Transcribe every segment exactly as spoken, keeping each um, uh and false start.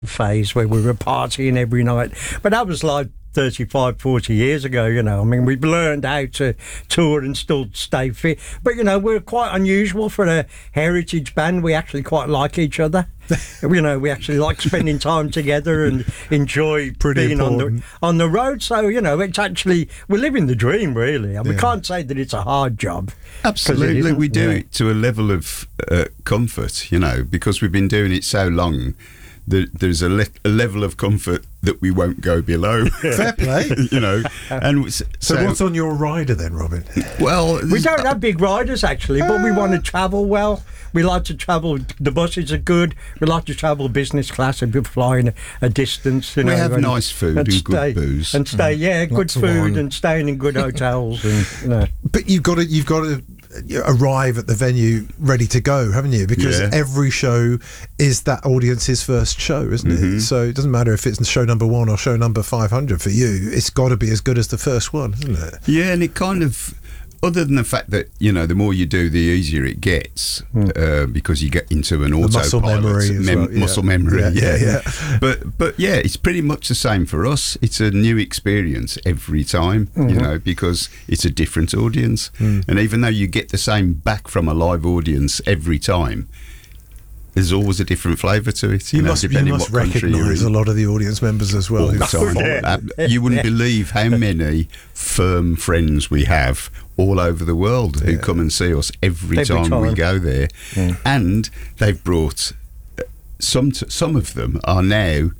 phase where we were partying every night. But that was like thirty-five, forty years ago, you know. I mean, we've learned how to tour and still stay fit. But, you know, we're quite unusual for a heritage band. We actually quite like each other. You know, we actually like spending time together and enjoy Pretty being on important. the, on the road. So, you know, it's actually, we're living the dream, really. And we Yeah. can't say that it's a hard job. 'Cause it Absolutely, isn't, we do you know. it to a level of uh, comfort, you know, because we've been doing it so long. There, there's a, le- a level of comfort that we won't go below. Fair play. You know, and s- So, so, what's on your rider then, Robin? well, We don't have big riders, actually, but we want to Uh. travel well. We like to travel. The buses are good. We like to travel business class and be flying a, a distance. You We know, have and, nice food and good stay, booze. and stay. Yeah, good Lots of food wine. and staying in good hotels. And you know, But you've got to you've got to arrive at the venue ready to go, haven't you? Because Yeah. every show is that audience's first show, isn't Mm-hmm. it? So it doesn't matter if it's show number one or show number five hundred for you. It's got to be as good as the first one, isn't it? yeah, and it kind of, other than the fact that, you know, the more you do, the easier it gets, uh, because you get into an autopilot, muscle memory as mem- well, yeah. muscle memory, Yeah, yeah, yeah, yeah. But but yeah, it's pretty much the same for us. It's a new experience every time, you know, because it's a different audience, and even though you get the same back from a live audience every time, there's always a different flavour to it. You, You know, must you depending must what country you're recognise a in. lot of the audience members as well. All who the time. follow. Yeah. Uh, You wouldn't believe how many firm friends we have all over the world who come and see us every, Every time, we time. go there, and they've brought uh, some. T- some of them are now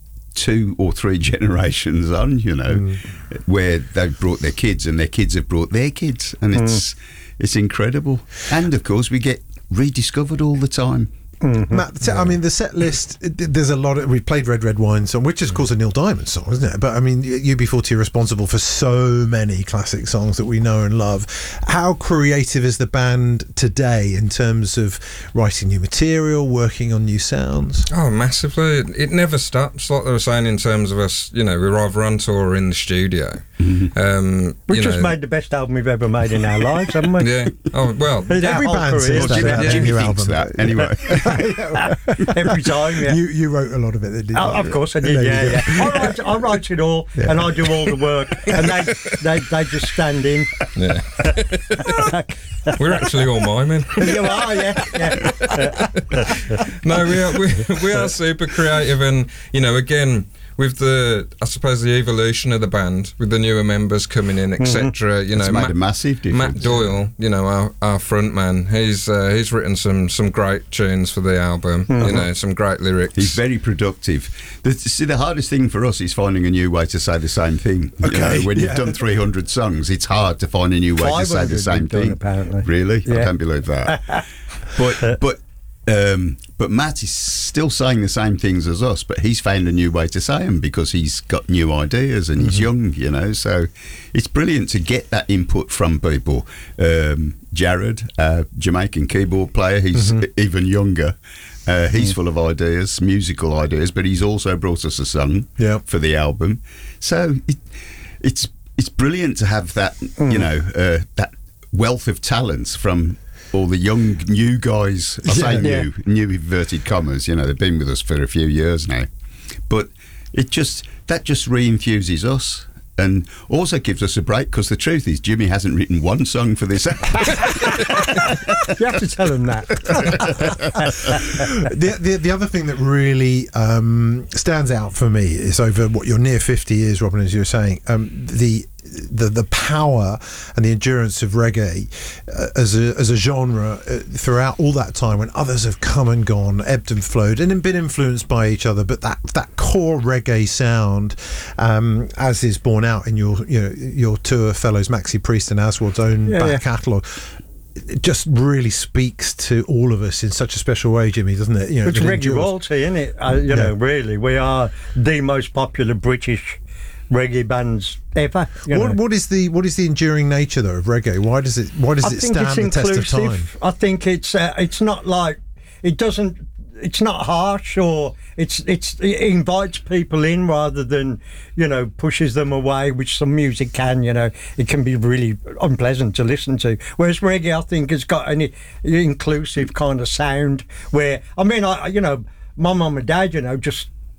two or three generations on, you know, where they've brought their kids and their kids have brought their kids, and it's it's incredible. And of course, we get rediscovered all the time. Matt, t- I mean, the set list, it- there's a lot of, we played Red Red Wine song, which is, of course, a Neil Diamond song, isn't it? But I mean, U B forty are responsible for so many classic songs that we know and love. How creative is the band today in terms of writing new material, working on new sounds? Oh, massively. It, it never stops, like they were saying, in terms of us, you know, we're either on tour or in the studio. Um, we you just know, made the best album we've ever made in our lives, haven't we? Yeah. Oh, well. Our Every whole band career. says Well, that Jimmy, about their Jimmy new thinks album. that anyway. Every time, yeah. You you wrote a lot of it, didn't you? Oh, of course I did, There you yeah, go. yeah. I write, I write it all, and I do all the work, and they they, they just stand in. Yeah. We're actually all miming. You are, yeah, yeah. No, we are, we, we are super creative, and, you know, again, with the, I suppose, the evolution of the band, with the newer members coming in, et cetera. You know, It's made Matt, a massive difference. Matt Doyle, you know, our, our front man, he's uh, he's written some some great tunes for the album. You know, some great lyrics. He's very productive. The, see, the hardest thing for us is finding a new way to say the same thing. You Okay, know, when yeah. you've done three hundred songs, it's hard to find a new way to say five hundred the same we've done, thing. apparently. Really? I Yeah. can't believe that. but but um, but Matt is still saying the same things as us, but he's found a new way to say them because he's got new ideas and he's young, you know. So it's brilliant to get that input from people. Um, Jared, uh, Jamaican keyboard player, he's even younger. Uh, he's full of ideas, musical ideas, but he's also brought us a song Yeah. for the album. So it, it's it's brilliant to have that, you know, uh, that wealth of talents from all the young new guys. I say Yeah. new, new inverted commas. You know, they've been with us for a few years now, but it just that just re-infuses us. And also gives us a break because the truth is Jimmy hasn't written one song for this album. You have to tell them that. the, the the other thing that really um, stands out for me is over what you're near fifty years, Robin, as you were saying, um, the the the power and the endurance of reggae uh, as a as a genre uh, throughout all that time when others have come and gone, ebbed and flowed, and then been influenced by each other. But that that core reggae sound, um, as is borne out in your you know your tour fellows Maxi Priest and Aswald's own Yeah, back yeah. catalogue. It just really speaks to all of us in such a special way, Jimmy, doesn't it? You know, It's it reggae endures. royalty, isn't it? Uh, you know, really, we are the most popular British reggae bands ever. You What, know. what is the what is the enduring nature though of reggae? Why does it why does I it think stand it's the test of time? inclusive. I think it's uh, it's not like it doesn't. It's not harsh, or it's it's it invites people in rather than, you know, pushes them away, which some music can. You know, it can be really unpleasant to listen to. Whereas reggae, I think, has got an inclusive kind of sound. Where I mean, I you know. My mum and dad, you know, just